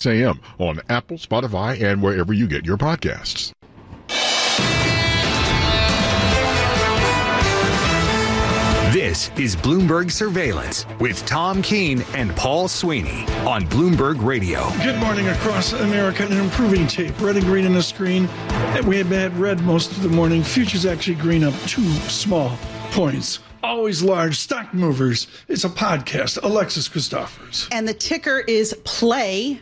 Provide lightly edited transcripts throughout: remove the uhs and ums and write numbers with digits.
6 a.m. on Apple, Spotify, and wherever you get your podcasts. This is Bloomberg Surveillance with Tom Keene and Paul Sweeney on Bloomberg Radio. Good morning across America. An improving tape. Red and green on the screen. We have had red most of the morning. Futures actually green up 2 small points. Always large stock movers. It's a podcast. Alexis Christophers. And the ticker is PLAY,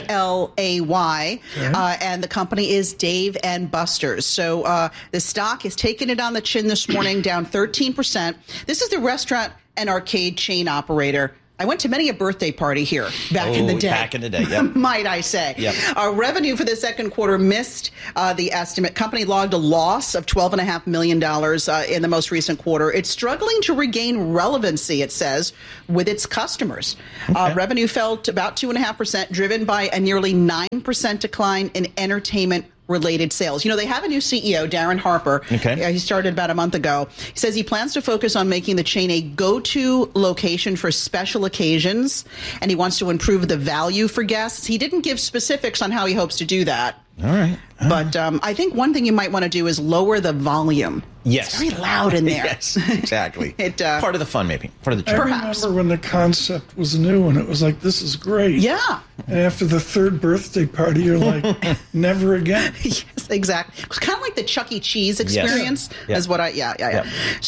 P-L-A-Y, and the company is Dave & Buster's. So the stock is taking it on the chin this morning, down 13%. This is the restaurant and arcade chain operator. I went to many a birthday party here back in the day. Back in the day, yep. Might I say. Yep. Revenue for the second quarter missed the estimate. Company logged a loss of $12.5 million in the most recent quarter. It's struggling to regain relevancy, it says, with its customers. Okay. Revenue fell to about 2.5%, driven by a nearly 9% decline in entertainment related sales. You know, they have a new CEO, Darren Harper. Okay. He started about a month ago. He says he plans to focus on making the chain a go-to location for special occasions, and he wants to improve the value for guests. He didn't give specifics on how he hopes to do that. All right. But I think one thing you might want to do is lower the volume. Yes. It's very loud in there. Yes, exactly. Part of the fun, maybe. Part of the I charm. remember when the concept was new and it was like, this is great. Yeah. And after the third birthday party, you're like, never again. Yes, exactly. It's kind of like the Chuck E. Cheese experience is what yeah.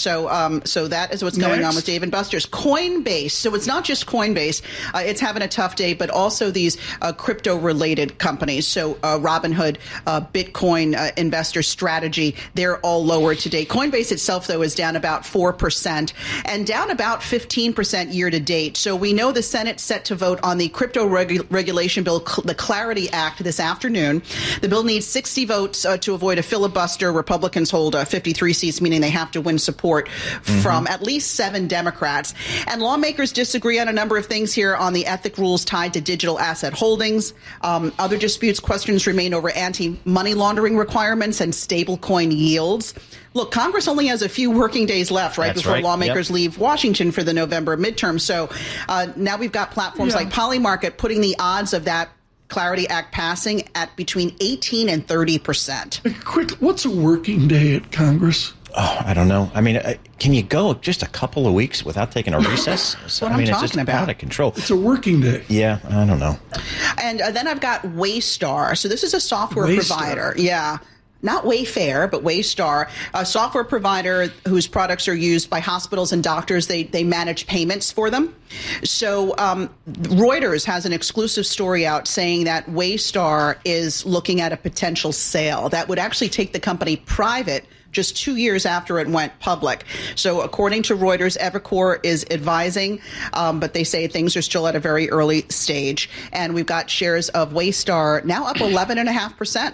So that is what's going on with Dave & Buster's. Coinbase. So it's not just Coinbase. It's having a tough day, but also these crypto-related companies. So Robinhood, Bitcoin, Investor Strategy, they're all lower today. Coinbase itself, though, is down about 4% and down about 15% year to date. So we know the Senate's set to vote on the crypto regulation bill, the Clarity Act, this afternoon. The bill needs 60 votes to avoid a filibuster. Republicans hold 53 seats, meaning they have to win support from at least 7 Democrats. And lawmakers disagree on a number of things here on the ethic rules tied to digital asset holdings. Other disputes, questions remain over anti-money laundering requirements and stablecoin yields. Look, Congress only has a few working days left, right, before lawmakers leave Washington for the November midterm. So now we've got platforms like Polymarket putting the odds of that Clarity Act passing at between 18 and 30%. Quick, what's a working day at Congress? Oh, I don't know. I mean, can you go just a couple of weeks without taking a recess? That's what I'm talking it's just about. Out of control. It's a working day. Yeah, I don't know. And then I've got Waystar. So this is a software provider. Yeah. Not Wayfair, but Waystar, a software provider whose products are used by hospitals and doctors. They manage payments for them. So Reuters has an exclusive story out saying that Waystar is looking at a potential sale that would actually take the company private just 2 years after it went public. So according to Reuters, Evercore is advising, but they say things are still at a very early stage. And we've got shares of Waystar now up 11.5%.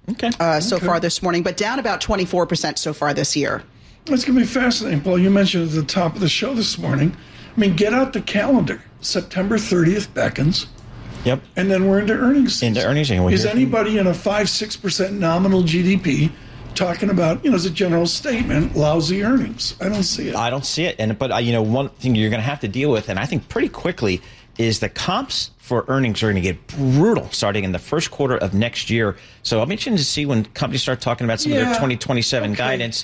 So far this morning, but down about 24% so far this year. It's going to be fascinating, Paul. You mentioned at the top of the show this morning. I mean, get out the calendar. September 30th beckons. Yep. And then we're into earnings season. Is anybody in a 5-6% nominal GDP talking about, as a general statement, lousy earnings? I don't see it. I don't see it. But one thing you're going to have to deal with, and I think pretty quickly, is the comps for earnings are going to get brutal starting in the first quarter of next year. So I'm interested to see when companies start talking about some of their 2027 guidance.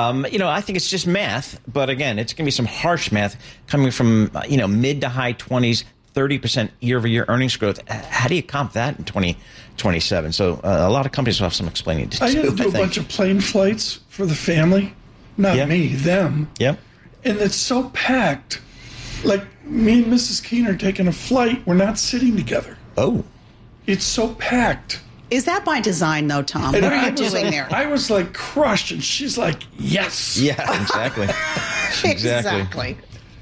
I think it's just math. But again, it's going to be some harsh math coming from, mid to high 20s, 30% year-over-year earnings growth. How do you comp that in 2027? So a lot of companies will have some explaining to do. I had to do a bunch of plane flights for the family. Not me, them. Yep. And it's so packed. Like, me and Mrs. Keene are taking a flight. We're not sitting together. Oh. It's so packed. Is that by design, though, Tom? What are you doing there? I was, crushed, and she's like, yes. Yeah, exactly. Exactly.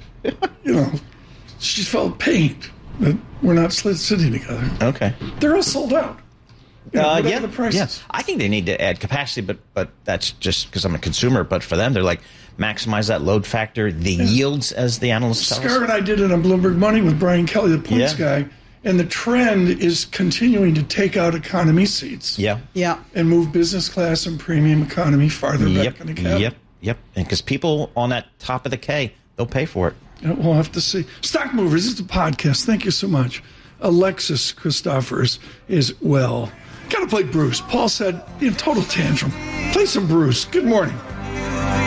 She felt pained that we're not sitting together. Okay. They're all sold out. Whatever the price is. I think they need to add capacity, but that's just because I'm a consumer. But for them, they're like, maximize that load factor, the yields, as the analysts tell us. Scar and I did it on Bloomberg Money with Brian Kelly, the points guy, and the trend is continuing to take out economy seats. Yeah. And move business class and premium economy farther back in the cabin. Yep. And because people on that top of the K, they'll pay for it. We'll have to see. Stock Movers is the podcast. Thank you so much. Alexis Christophers is well. Got to play Bruce. Paul said, total tantrum. Play some Bruce. Good morning.